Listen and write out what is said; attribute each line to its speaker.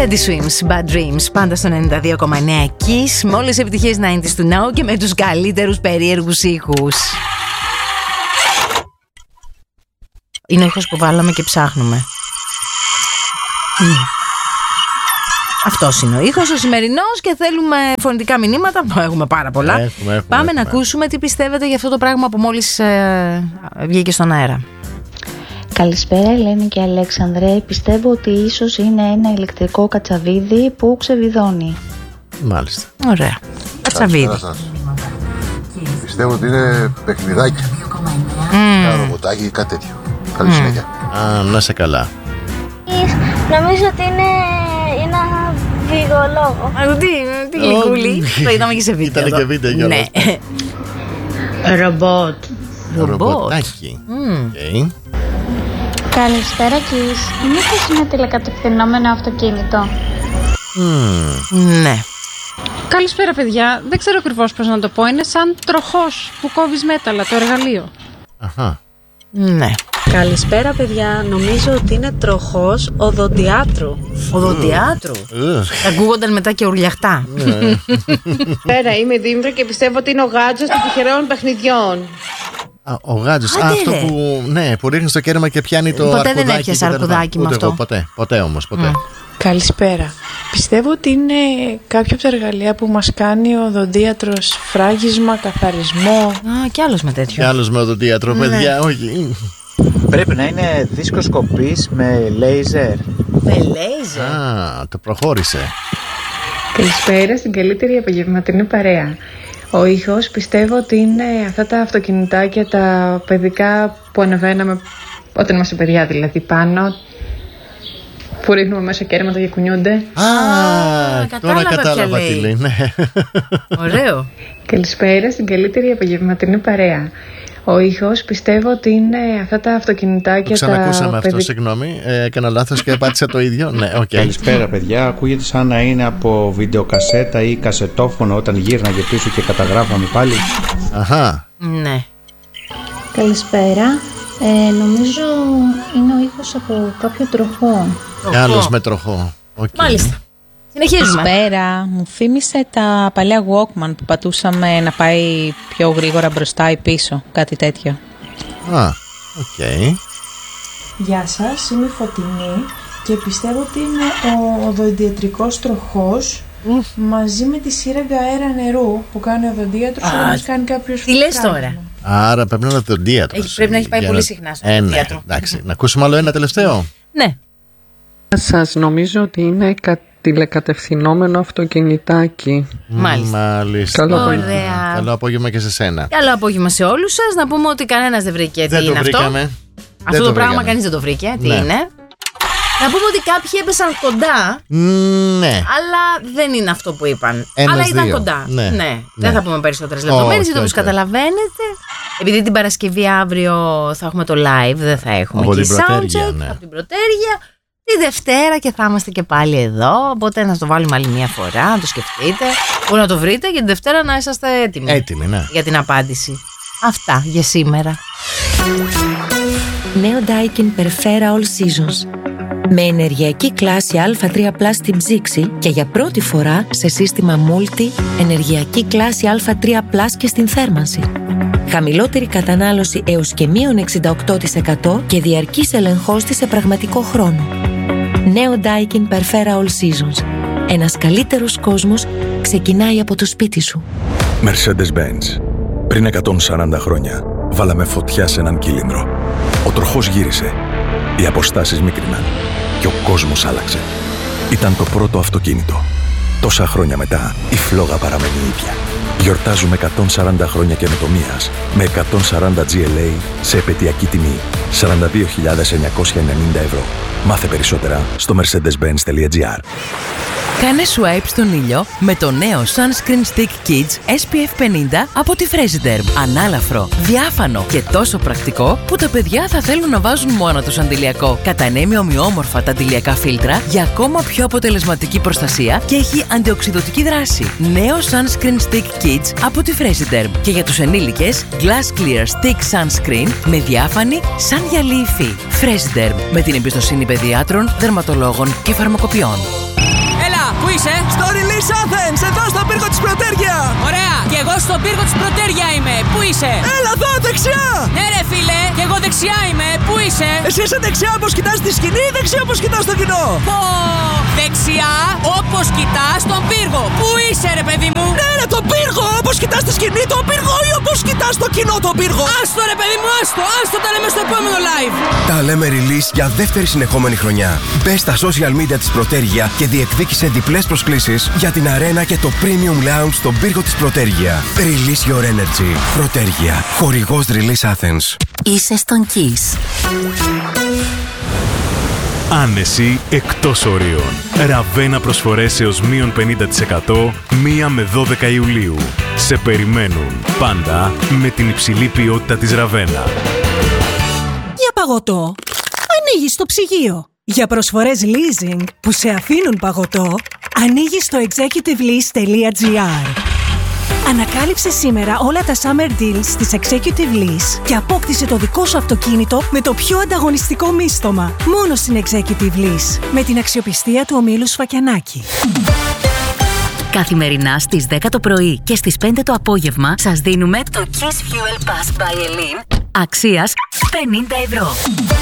Speaker 1: Teddy Swims, Bad Dreams, πάντα στο 92,9 Kiss, με όλες τις επιτυχίες 90's του Now και με τους καλύτερους περίεργους ήχους. Είναι ο ήχος που βάλαμε και ψάχνουμε. Αυτός είναι ο ήχος, ο σημερινός, και θέλουμε φωνητικά μηνύματα. Έχουμε πάρα πολλά. Πάμε να ακούσουμε τι πιστεύετε για αυτό το πράγμα που μόλις βγήκε στον αέρα.
Speaker 2: Καλησπέρα Ελένη και Αλέξανδρε. Πιστεύω ότι ίσως είναι ένα ηλεκτρικό κατσαβίδι που ξεβιδώνει.
Speaker 3: Μάλιστα.
Speaker 1: Ωραία. Κατσαβίδι.
Speaker 4: Πιστεύω ότι είναι παιχνιδάκι. Ένα ρομποτάκι ή κάτι τέτοιο. Καλή συνέχεια.
Speaker 3: Να σε καλά.
Speaker 5: Νομίζω ότι είναι ένα βιγολόγο.
Speaker 1: Τι γλυκούλη. Το είδαμε και σε βίντεο.
Speaker 3: Ήταν και βίντεο κιόλας.
Speaker 1: Ναι.
Speaker 2: Ρομπότ.
Speaker 3: Ρομποτάκι.
Speaker 5: Καλησπέρα Κις. Μήπως είναι τηλεκατευθυνόμενο αυτοκίνητο?
Speaker 1: Ναι.
Speaker 6: Καλησπέρα παιδιά. Δεν ξέρω ακριβώς πώς να το πω. Είναι σαν τροχός που κόβεις μέταλλα, το εργαλείο.
Speaker 3: Αχα.
Speaker 1: Ναι.
Speaker 7: Καλησπέρα παιδιά. Νομίζω ότι είναι τροχός οδοντιάτρου.
Speaker 1: Οδοντιάτρου. Ακούγονταν μετά και ουρλιαχτά.
Speaker 8: Πέρα, είμαι Δήμητρο και πιστεύω ότι είναι ο γάτζος των τυχερών παιχνιδιών.
Speaker 3: Ο γάτζος, αυτό που, ναι, που ρίχνει στο κέρμα και πιάνει το αρκουδάκι.
Speaker 1: Ποτέ δεν έπιασα αρκουδάκι με αυτό.
Speaker 3: Ποτέ όμως, ποτέ.
Speaker 9: Καλησπέρα. Πιστεύω ότι είναι κάποιο από τα εργαλεία που μας κάνει ο οδοντίατρος, φράγισμα, καθαρισμό.
Speaker 1: Κι άλλος με τέτοιο.
Speaker 3: Κι άλλος με οδοντίατρο, παιδιά, όχι.
Speaker 10: Πρέπει να είναι δίσκος κοπής με λέιζερ.
Speaker 1: Με λέιζερ.
Speaker 3: Το προχώρησε.
Speaker 9: Καλησπέρα στην καλύτερη απογευματινή παρέα. Ο ήχος πιστεύω ότι είναι αυτά τα αυτοκινητάκια, τα παιδικά που ανεβαίναμε όταν είμαστε παιδιά, δηλαδή πάνω, που ρίχνουμε μέσα κέρματα και κουνιούνται.
Speaker 3: Τώρα κατάλαβα τι λέει. Ναι.
Speaker 1: Ωραίο.
Speaker 9: Καλησπέρα στην καλύτερη απογευματινή παρέα. Ο ήχος πιστεύω ότι είναι αυτά τα αυτοκινητάκια.
Speaker 3: Το ξανακούσαμε αυτό, συγγνώμη. Έκανα λάθος και απάντησα το ίδιο. Ναι, okay.
Speaker 10: Καλησπέρα παιδιά. Ακούγεται σαν να είναι από βιντεοκασέτα ή κασετόφωνο όταν γύρναγε πίσω και καταγράφαμε πάλι.
Speaker 3: Αχα.
Speaker 1: Ναι.
Speaker 2: Καλησπέρα. Νομίζω είναι ο ήχος από κάποιο τροχό.
Speaker 3: Και άλλος με τροχό. Okay.
Speaker 1: Μάλιστα. Συνεχίζουμε.
Speaker 11: Καλησπέρα. Μου θύμισε τα παλιά Walkman που πατούσαμε να πάει πιο γρήγορα μπροστά ή πίσω. Κάτι τέτοιο.
Speaker 3: Οκ.
Speaker 9: Γεια σας, είμαι Φωτεινή και πιστεύω ότι είναι ο οδοντιατρικός τροχός μαζί με τη σύραγγα αέρα νερού που κάνει ο οδοντίατρος όταν μας κάνει κάποιος.
Speaker 1: Τι λες τώρα?
Speaker 3: Άρα πρέπει να είναι οδοντίατρος.
Speaker 1: Πρέπει να έχει πάει πολύ συχνά στο οδοντίατρο.
Speaker 3: Εντάξει, να ακούσουμε άλλο ένα τελευταίο.
Speaker 1: Ναι.
Speaker 9: Σας νομίζω ότι είναι τηλεκατευθυνόμενο αυτοκινητάκι.
Speaker 1: Μάλιστα.
Speaker 3: Καλό απόγευμα και σε σένα.
Speaker 1: Καλό απόγευμα σε όλους σας. Να πούμε ότι κανένας δεν βρήκε τι είναι αυτό. Αυτό το πράγμα κανείς δεν το βρήκε. Τι είναι. Να πούμε ότι κάποιοι έπεσαν κοντά.
Speaker 3: Ναι.
Speaker 1: Αλλά δεν είναι αυτό που είπαν. Αλλά ήταν κοντά.
Speaker 3: Ναι.
Speaker 1: Δεν θα πούμε περισσότερες λεπτομέρειες, γιατί όπως καταλαβαίνετε, επειδή την Παρασκευή αύριο θα έχουμε το live, δεν θα έχουμε
Speaker 3: από
Speaker 1: και
Speaker 3: την
Speaker 1: soundcheck από την Πρωτέργεια. Τη Δευτέρα και θα είμαστε και πάλι εδώ. Οπότε να το βάλουμε άλλη μια φορά, να το σκεφτείτε. Μπορεί να το βρείτε και την Δευτέρα να είσαστε έτοιμοι.
Speaker 3: Έτοιμοι, ναι.
Speaker 1: Για την απάντηση. Αυτά για σήμερα.
Speaker 12: Νέο Daikin Perfera All Seasons. Με ενεργειακή κλάση Α3+ στην ψήξη και για πρώτη φορά σε σύστημα Multi ενεργειακή κλάση Α3+ και στην θέρμανση. Χαμηλότερη κατανάλωση έως και μείον 68% και διαρκής ελεγχός της σε πραγματικό χρόνο. Νέο Daikin Perfera All Seasons. Ένας καλύτερος κόσμος ξεκινάει από το σπίτι σου.
Speaker 13: Mercedes-Benz. Πριν 140 χρόνια βάλαμε φωτιά σε έναν κύλινδρο. Ο τροχός γύρισε. Οι αποστάσεις μίκριναν. Και ο κόσμος άλλαξε. Ήταν το πρώτο αυτοκίνητο. Τόσα χρόνια μετά, η φλόγα παραμένει ίδια. Γιορτάζουμε 140 χρόνια καινοτομίας με 140 GLA σε επαιτειακή τιμή 42.990 ευρώ. Μάθε περισσότερα στο mercedes-benz.gr.
Speaker 14: Κάνε swipe στον ήλιο με το νέο Sunscreen Stick Kids SPF 50 από τη Fresiderm. Ανάλαφρο, διάφανο και τόσο πρακτικό που τα παιδιά θα θέλουν να βάζουν μόνο τους αντιλιακό. Κατανέμει ομοιόμορφα τα αντιλιακά φίλτρα για ακόμα πιο αποτελεσματική προστασία και έχει αντιοξειδωτική δράση. Νέο Sunscreen Stick Kids από τη Fresiderm. Και για τους ενήλικες, Glass Clear Stick Sunscreen με διάφανη σαν γυαλί υφή. Fresiderm, με την εμπιστοσύνη παιδιάτρων, δερματολόγων και φαρμακοποιών.
Speaker 15: είσαι?
Speaker 16: Στο Release Athens, εδώ στον πύργο της Πρωτέργεια.
Speaker 15: Ωραία, και εγώ στον πύργο της Πρωτέργεια είμαι. Πού είσαι?
Speaker 16: Έλα εδώ, δεξιά.
Speaker 15: Ναι ρε φίλε, και εγώ δεξιά είμαι. Πού είσαι?
Speaker 16: Εσύ είσαι δεξιά όπως κοιτάς τη σκηνή ή δεξιά όπως κοιτάς το κοινό?
Speaker 15: Δεξιά όπως κοιτάς τον πύργο. Πού είσαι ρε παιδί μου?
Speaker 16: Ναι ρε, τον πύργο, όπως κοιτάς τη σκηνή τον πύργο ή όπως κοιτάς το κοινό τον πύργο?
Speaker 15: Άστο ρε παιδί μου, άστο, τα λέμε στο επόμενο live.
Speaker 17: Τα λέμε release για δεύτερη συνεχόμενη χρονιά. Μπες στα social media της Πρωτέργεια και διεκδίκησε διπλές προσκλήσεις για την αρένα και το premium lounge στον πύργο της Πρωτέργεια. Release your energy. Πρωτέργεια. Χορηγός Release Athens.
Speaker 12: Είσαι στον Kiss.
Speaker 18: Άνεση εκτός ορίων. Ραβένα προσφορές έως μείον 50% 1 με 12 Ιουλίου. Σε περιμένουν πάντα με την υψηλή ποιότητα της Ραβένα.
Speaker 19: Για παγωτό, ανοίγεις το ψυγείο. Για προσφορές leasing που σε αφήνουν παγωτό, ανοίγεις το executivelease.gr. Ανακάλυψε σήμερα όλα τα summer deals της Executive Lease και απόκτησε το δικό σου αυτοκίνητο με το πιο ανταγωνιστικό μίσθωμα. Μόνο στην Executive Lease, με την αξιοπιστία του ομίλου Σφακιανάκη.
Speaker 12: Καθημερινά στις 10 το πρωί και στις 5 το απόγευμα σας δίνουμε το Kiss Fuel Pass by Elin αξίας 50 €.